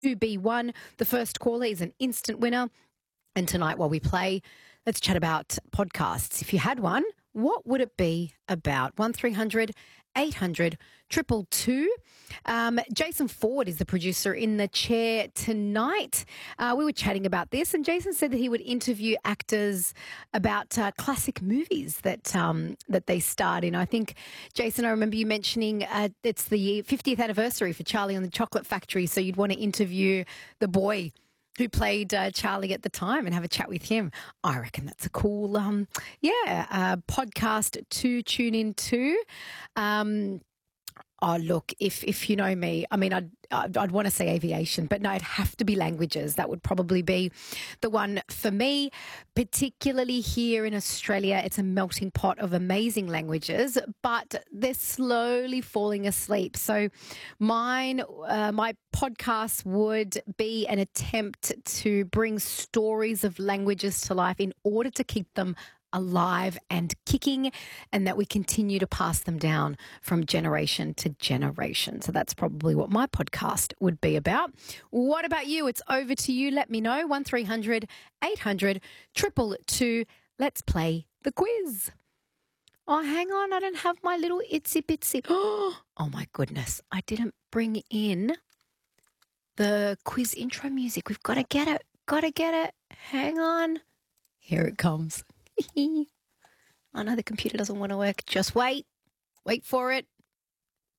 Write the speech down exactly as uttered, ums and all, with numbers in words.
two B one. The first caller is an instant winner. And tonight, while we play, let's chat about podcasts. If you had one, what would it be about? one three hundred eight hundred two two two. Um, Jason Ford is the producer in the chair tonight. Uh, we were chatting about this, and Jason said that he would interview actors about uh, classic movies that um, that they starred in. I think, Jason, I remember you mentioning uh, it's the fiftieth anniversary for Charlie and the Chocolate Factory, so you'd want to interview the boy who played uh, Charlie at the time and have a chat with him. I reckon that's a cool, um, yeah, uh, podcast to tune into. Um, oh, look, if if you know me, I mean, I'd, I'd, I'd want to say aviation, but no, it'd have to be languages. That would probably be the one for me, particularly here in Australia. It's a melting pot of amazing languages, but they're slowly falling asleep. So mine, uh, my podcast would be an attempt to bring stories of languages to life in order to keep them alive and kicking, and that we continue to pass them down from generation to generation. So that's probably what my podcast would be about. What about you? It's over to you. Let me know. one three hundred eight hundred two two two. Let's play the quiz. Oh, hang on. I don't have my little itsy bitsy. Oh my goodness. I didn't bring in the quiz intro music. We've got to get it. Got to get it. Hang on. Here it comes. I know the computer doesn't want to work. Just wait. Wait for it.